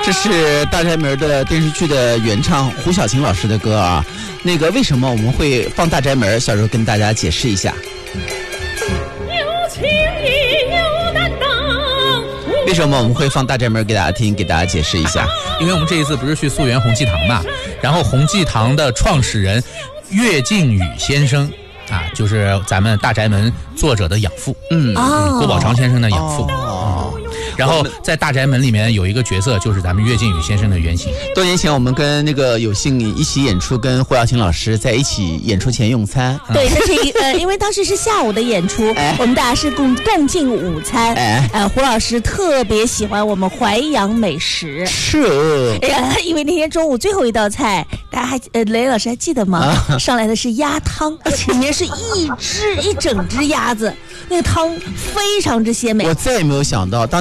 这是大宅门的电视剧的原唱胡小琴老师的歌啊。那个为什么我们会放大宅门？小时候跟大家解释一下。 有情义有担当。 为什么我们会放大宅门给大家听？给大家解释一下。 因为我们这一次不是去溯源洪济堂嘛，然后洪济堂的创始人岳靖宇先生啊，就是咱们大宅门作者的养父，郭宝昌先生的养父。然后在大宅门里面有一个角色，就是咱们岳靖宇先生的原型。 多年前我们跟那个有幸一起演出，跟胡小琴老师在一起演出前用餐。 对，那是因为当时是下午的演出，我们大家是共进午餐。胡老师特别喜欢我们淮扬美食。 是。 因为那天中午最后一道菜，大家还雷老师还记得吗？上来的是鸭汤，里面是一整只鸭子，那个汤非常之鲜美。 我再也没有想到当